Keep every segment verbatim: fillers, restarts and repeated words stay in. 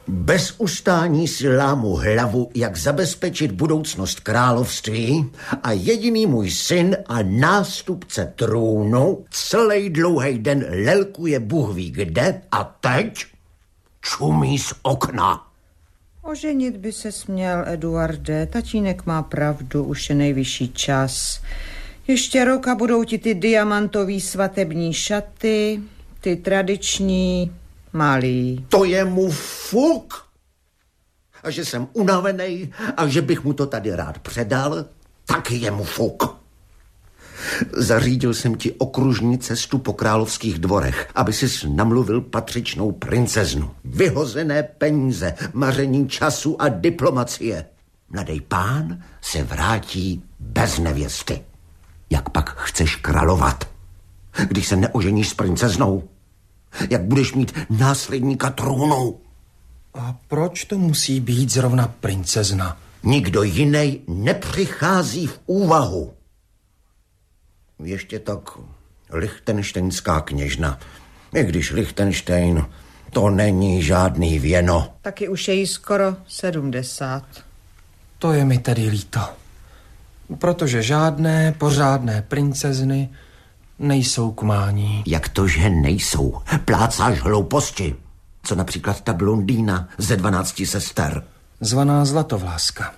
Bez ustání si lámu hlavu, jak zabezpečit budoucnost království a jediný můj syn a nástupce trůnu celý dlouhý den lelkuje Bůh ví kde a teď čumí z okna. Oženit by se směl, Eduarde. Tatínek má pravdu, už je nejvyšší čas. Ještě rok a budou ti ty diamantový svatební šaty, ty tradiční, malý. To je mu fuk. A že jsem unavený a že bych mu to tady rád předal, taky je mu fuk. Zařídil jsem ti okružní cestu po královských dvorech, aby si namluvil patřičnou princeznu. Vyhozené peníze, maření času a diplomacie. Mladý pán se vrátí bez nevěsty. Jak pak chceš královat, když se neoženíš s princeznou? Jak budeš mít následníka trůnu? A proč to musí být zrovna princezna? Nikdo jiný nepřichází v úvahu. Ještě tak lichtenštejnská kněžna. I když Lichtenštejn, to není žádný věno. Taky už je jí skoro sedmdesát. To je mi tedy líto. Protože žádné pořádné princezny nejsou k mání. Jak to, že nejsou? Plácáš hlouposti. Co například ta blondýna ze dvanácti sester? Zvaná Zlatovláska.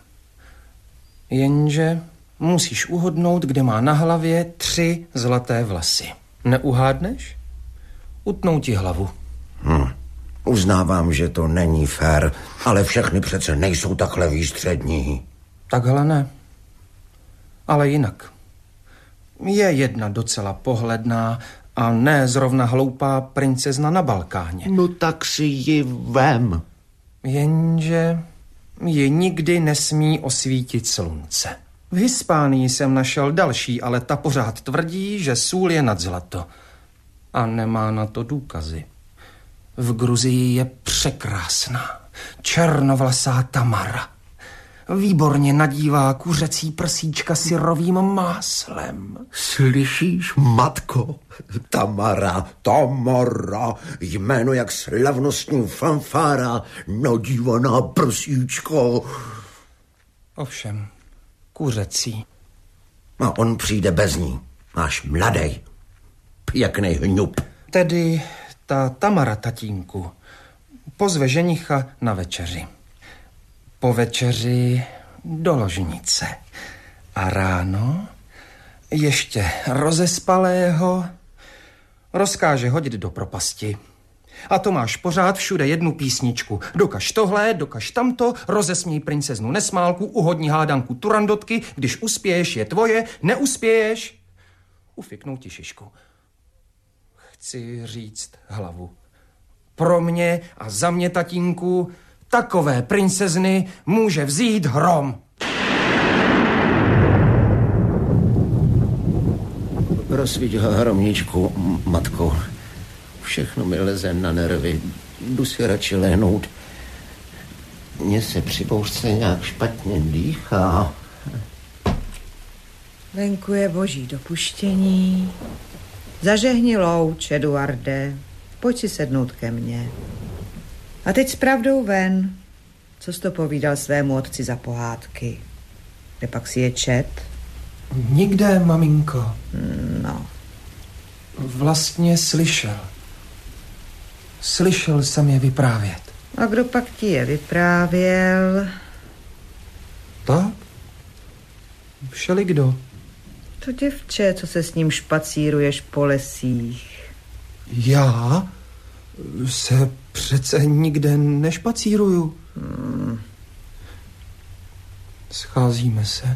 Jenže musíš uhodnout, kde má na hlavě tři zlaté vlasy. Neuhádneš? Utnou ti hlavu. Hm. Uznávám, že to není fér, ale všechny přece nejsou takhle výstřední. Takhle ne. Ale jinak. Je jedna docela pohledná a ne zrovna hloupá princezna na Balkáně. No tak si ji vem. Jenže ji nikdy nesmí osvítit slunce. V Hispánii jsem našel další, ale ta pořád tvrdí, že sůl je nad zlato. A nemá na to důkazy. V Gruzii je překrásná, černovlasá Tamara. Výborně nadívá kuřecí prsíčka syrovým máslem. Slyšíš, matko? Tamara, Tamara, jméno jak slavnostní fanfára, nadívaná prsíčko. Ovšem, kuřecí. A on přijde bez ní, máš mladej, pěkný hňup. Tedy ta Tamara, tatínku, pozve ženicha na večeři. Po večeři do ložnice. A ráno ještě rozespalého rozkáže hodit do propasti. A to máš pořád všude jednu písničku. Dokaž tohle, dokaž tamto, rozesměj princeznu Nesmálku, uhodni hádanku Turandotky, když uspěješ, je tvoje, neuspěješ, ufiknou ti šišku. Chci říct hlavu. Pro mě a za mě, tatínku, takové princezny může vzít hrom. Rozsvíť hromničku, matko. Všechno mi leze na nervy. Jdu si radši lehnout. Mně se při bouřce nějak špatně dýchá. Venku je boží dopuštění. Zažehni louč, Eduarde. Pojď si sednout ke mně. A teď s pravdou ven. Co jsi to povídal svému otci za pohádky? Kde pak si je čet? Nikde, maminko. No. Vlastně slyšel. Slyšel jsem je vyprávět. A kdo pak ti je vyprávěl? Tak? Všelikdo. To děvče, co se s ním špacíruješ po lesích. Já se přece nikde nešpacíruju. Hmm. Scházíme se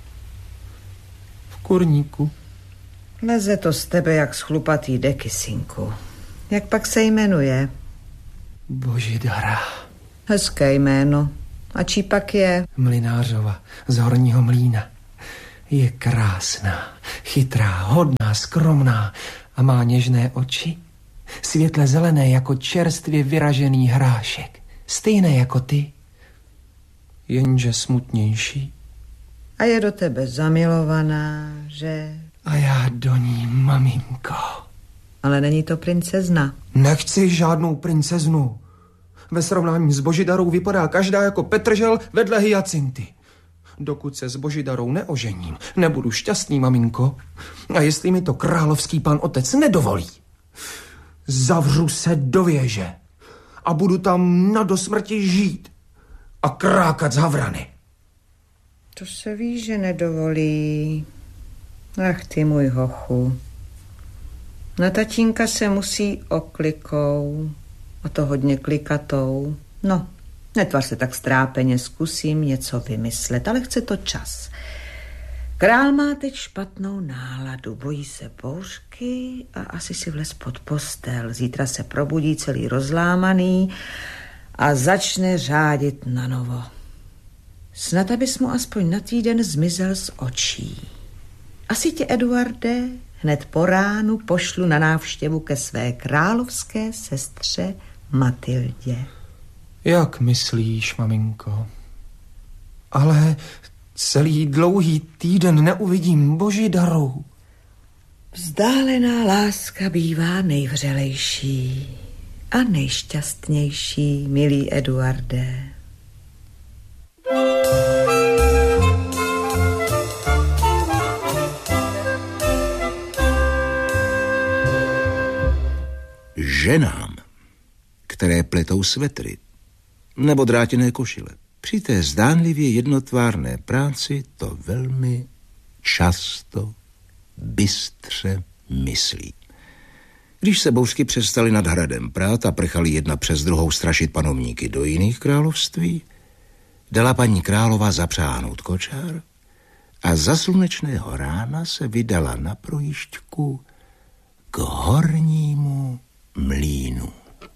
v kurníku. Leze to z tebe jak z chlupatý deky, synku. Jak pak se jmenuje? Božidara. Hezké jméno. A čí pak je? Mlynářova z Horního Mlýna. Je krásná, chytrá, hodná, skromná a má něžné oči. Světle zelené jako čerstvě vyražený hrášek. Stejné jako ty, jenže smutnější. A je do tebe zamilovaná, že? A já do ní, maminko. Ale není to princezna. Nechci žádnou princeznu. Ve srovnání s Božidarou vypadá každá jako Petržel vedle hyacinty. Dokud se s Božidarou neožením, nebudu šťastný, maminko. A jestli mi to královský pan otec nedovolí, zavřu se do věže a budu tam na dosmrti žít a krákat z havrany. To se ví, že nedovolí. Ach ty, můj hochu. Na tatínka se musí oklikou, a to hodně klikatou. No, netvař se tak strápeně, zkusím něco vymyslet, ale chce to čas. Král má teď špatnou náladu, bojí se bouřky a asi si vlez pod postel. Zítra se probudí celý rozlámaný a začne řádit na novo. Snad, abys mu aspoň na týden zmizel z očí. Asi tě, Eduarde, hned po ránu pošlu na návštěvu ke své královské sestře Matildě. Jak myslíš, maminko? Ale celý dlouhý týden neuvidím Božidaru. Vzdálená láska bývá nejvřelejší a nejšťastnější, milý Eduarde. Ženám, které pletou svetry nebo drátěné košile, při té zdánlivě jednotvárné práci to velmi často bystře myslí. Když se bouřky přestaly nad hradem prát a prchali jedna přes druhou strašit panovníky do jiných království, dala paní králová zapřáhnout kočár a za slunečného rána se vydala na projížďku k hornímu mlýnu.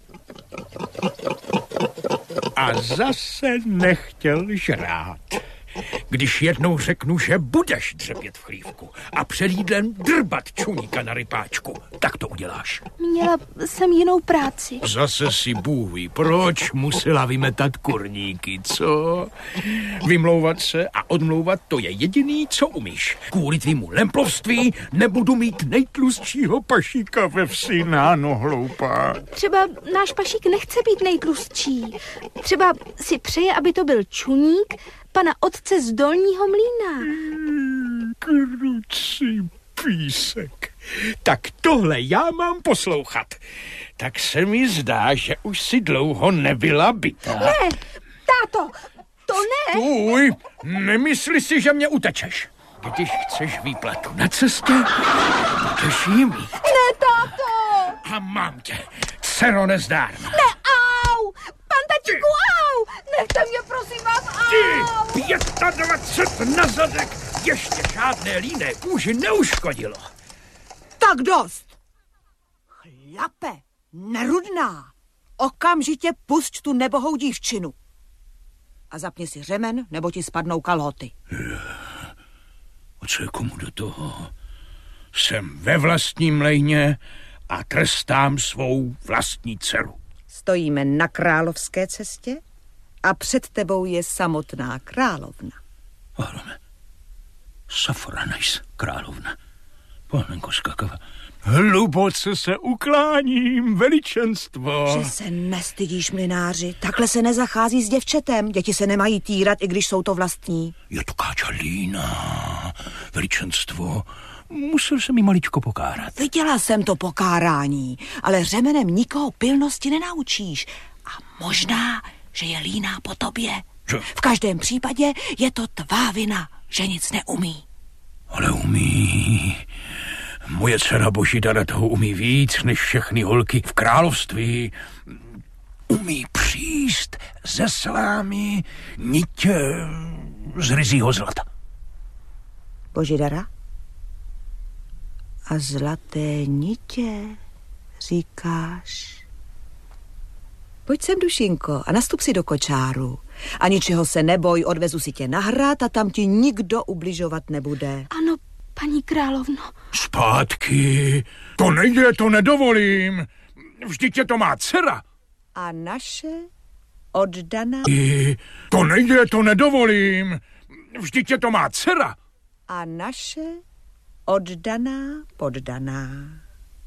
A zase nechtěl žrát. Když jednou řeknu, že budeš dřepět v chlívku a před jídlem drbat čuníka na rypáčku, tak to uděláš. Měla jsem jinou práci. Zase si Bůh ví, proč musela vymetat kurníky, co? Vymlouvat se a odmlouvat, to je jediný, co umíš. Kvůli tvýmu lemplovství nebudu mít nejtlustšího pašíka ve vsi, náno hloupá. Třeba náš pašík nechce být nejtlustší. Třeba si přeje, aby to byl čuník pana otce z dolního mlýna. Krucí písek. Tak tohle já mám poslouchat. Tak se mi zdá, že už si dlouho nebyla bytá. Ne, táto, to ne. Stůj, nemysli si, že mě utečeš. Když chceš výplatu na cestě, budeš jí mít. Ne, táto. A mám tě, dcero nezdárná. Ne, au, pan tatíku, au. Nechte mě, prosím vás, au. Ty, dvacet pět na zadek, ještě žádné líné kůži neuškodilo. Tak dost. Chlape, nerudná, okamžitě pusť tu nebohou dívčinu. A zapni si řemen, nebo ti spadnou kalhoty. A co je komu do toho? Jsem ve vlastním mlejně a trestám svou vlastní dceru. Stojíme na královské cestě a před tebou je samotná královna. Ahlome, Safranajs, královna. Panenko skakava. Hluboce se ukláním, veličenstvo. Že se nestydíš, mlynáři. Takhle se nezachází s děvčetem. Děti se nemají týrat, i když jsou to vlastní. Je to káča lína, veličenstvo. Musel jsem jí maličko pokárat. Viděla jsem to pokárání, ale řemenem nikoho pilnosti nenaučíš. A možná, že je líná po tobě. Že? V každém případě je to tvá vina, že nic neumí. Ale umí. Moje dcera Božidara toho umí víc než všechny holky v království. Umí příst ze slámy nitě z ryzího zlata. Božidara? A zlaté nitě, říkáš? Pojď sem, dušinko, a nastup si do kočáru. A ničeho se neboj, odvezu si tě na hrad a tam ti nikdo ubližovat nebude. Ano, paní královno. Zpátky. To nejde, to nedovolím. Vždyť je to má dcera. A naše oddaná... To nejde, to nedovolím. Vždyť je to má dcera. A naše oddaná poddaná.